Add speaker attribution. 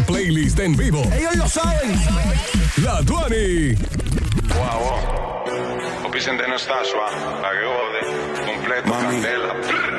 Speaker 1: playlist en vivo.
Speaker 2: Ellos lo saben.
Speaker 1: La Tuani.
Speaker 3: Wow. Opisen de Nastasua. La que jode. Completo. Candela.